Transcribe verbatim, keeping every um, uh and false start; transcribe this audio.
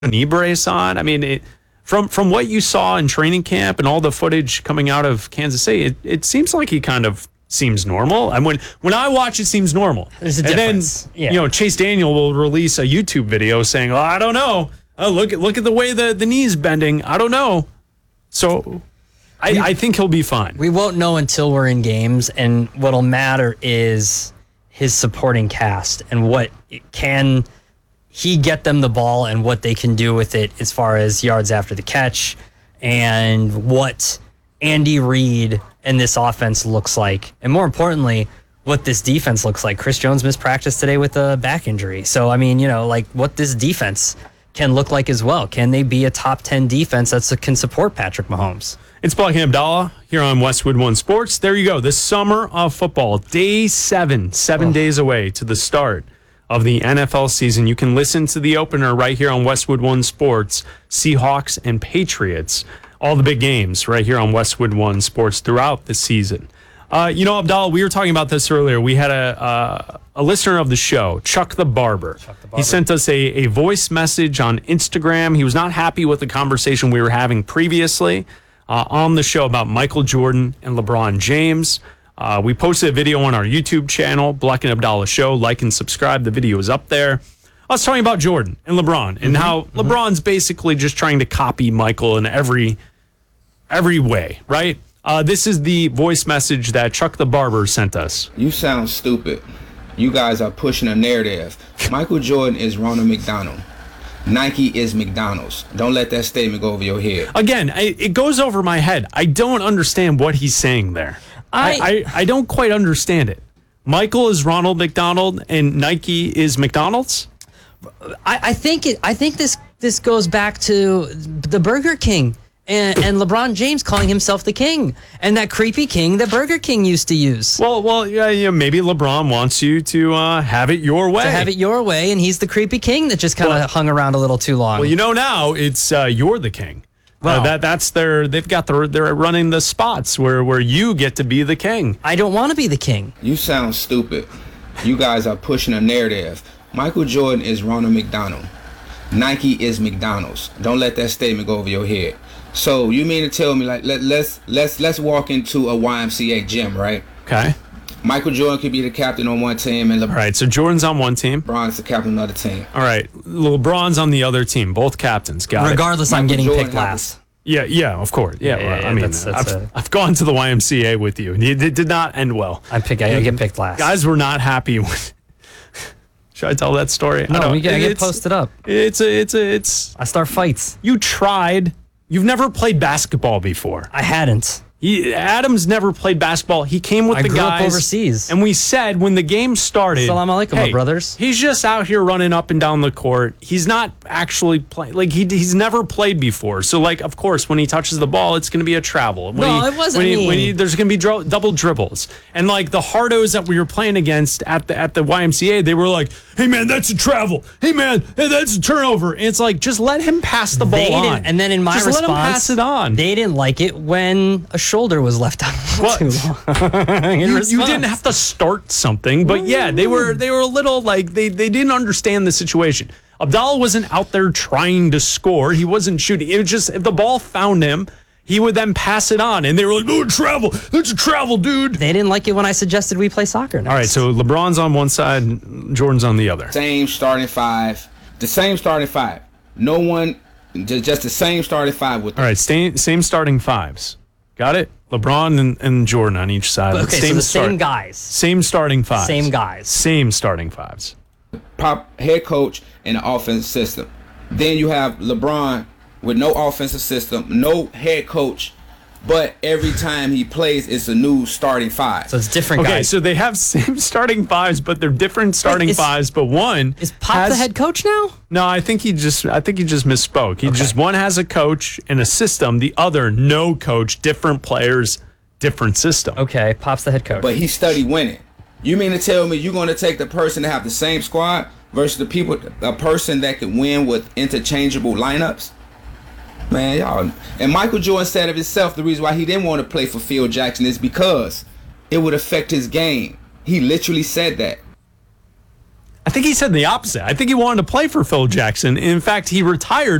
knee brace on. I mean, it, from from what you saw in training camp and all the footage coming out of Kansas City, it, it seems like he kind of seems normal. And when when I watch, it seems normal. There's a and difference. then Yeah. you know, Chase Daniel will release a YouTube video saying, "Oh, I don't know. Oh, look at look at the way the the knee's bending. I don't know." So, I, I think he'll be fine. We won't know until we're in games, and what'll matter is his supporting cast and what can he get them the ball and what they can do with it as far as yards after the catch and what Andy Reid and this offense looks like. And more importantly, what this defense looks like. Chris Jones missed practice today with a back injury. So, I mean, you know, like what this defense can look like as well. Can they be a top ten defense that can support Patrick Mahomes? It's Black and Abdallah here on Westwood One Sports. There you go. The summer of football, day seven, seven oh. days away to the start of the N F L season. You can listen to the opener right here on Westwood One Sports, Seahawks and Patriots. All the big games right here on Westwood One Sports throughout the season. Uh, you know, Abdallah, we were talking about this earlier. We had a uh, a listener of the show, Chuck the Barber. Chuck the Barber. He sent us a, a voice message on Instagram. He was not happy with the conversation we were having previously uh, on the show about Michael Jordan and LeBron James. Uh, we posted a video on our YouTube channel, Black and Abdallah Show. Like and subscribe. The video is up there. I was talking about Jordan and LeBron and mm-hmm. how mm-hmm. LeBron's basically just trying to copy Michael in every every way, right? Uh, this is the voice message that Chuck the Barber sent us. You sound stupid. You guys are pushing a narrative. Michael Jordan is Ronald McDonald. Nike is McDonald's. Don't let that statement go over your head. Again, I, it goes over my head. I don't understand what he's saying there. I, I, I don't quite understand it. Michael is Ronald McDonald and Nike is McDonald's? I, I think it, I think this this goes back to the Burger King. And, and LeBron James calling himself the king, and that creepy king that Burger King used to use. Well, well, yeah, yeah. Maybe LeBron wants you to uh, have it your way. To have it your way, and he's the creepy king that just kind of well, hung around a little too long. Well, you know now it's uh, you're the king. Well, uh, that that's their. They've got the. They're running the spots where where you get to be the king. I don't want to be the king. You sound stupid. You guys are pushing a narrative. Michael Jordan is Ronald McDonald. Nike is McDonald's. Don't let that statement go over your head. So you mean to tell me like let, let's let's let's walk into a Y M C A gym, right? Okay. Michael Jordan could be the captain on one team, and LeBron. All right, so Jordan's on one team. LeBron's the captain on another team. All right, LeBron's on the other team. Both captains. Got Regardless, it. I'm getting Jordan picked last. Yeah, yeah, of course. Yeah, yeah, well, yeah I mean, that's, that's I've, a... I've gone to the Y M C A with you. It, it did not end well. I pick. I get picked last. Guys were not happy with. Should I tell that story? No, I don't, we get, I get it's, posted up. It's a, it's a, it's. I start fights. You tried. You've never played basketball before. I hadn't. He, Adams never played basketball. He came with I the grew guys up overseas, and we said when the game started, Salam alaikum, hey, my brothers. He's just out here running up and down the court. He's not actually playing. Like he, he's never played before. So like, of course, when he touches the ball, it's going to be a travel. When no, he, it wasn't. When he, me. when he, there's going to be dro- double dribbles, and like the hardos that we were playing against at the at the Y M C A, they were like, "Hey man, that's a travel. Hey man, hey, that's a turnover." And it's like, just let him pass the ball they on. Didn't, and then in my just response, let him pass it on. They didn't like it when a shoulder was left out. What? Too long. you, you didn't have to start something, but yeah, they were they were a little like they, they didn't understand the situation. Abdallah wasn't out there trying to score. He wasn't shooting. It was just if the ball found him, he would then pass it on. And they were like, "Oh, travel. That's a travel, dude." They didn't like it when I suggested we play soccer next. All right, so LeBron's on one side, Jordan's on the other. Same starting five. The same starting five. No one, just, just the same starting five with them. All right, same, same starting fives. Got it? LeBron and, and Jordan on each side. Okay, same so the start, same guys. Same starting fives. Same guys. Same starting fives. Pop head coach and the offensive system. Then you have LeBron with no offensive system, no head coach, but every time he plays, it's a new starting five. So it's different okay, guys. so they have same starting fives, but they're different starting Wait, is, fives. But one is Pop has, the head coach now? No, I think he just I think he just misspoke. He okay. just one has a coach and a system. The other no coach, different players, different system. Okay, Pop's the head coach. But he studied winning. You mean to tell me you're going to take the person that have the same squad versus the people, a person that can win with interchangeable lineups? Man, y'all. And Michael Jordan said of himself, the reason why he didn't want to play for Phil Jackson is because it would affect his game. He literally said that. I think he said the opposite. I think he wanted to play for Phil Jackson. In fact, he retired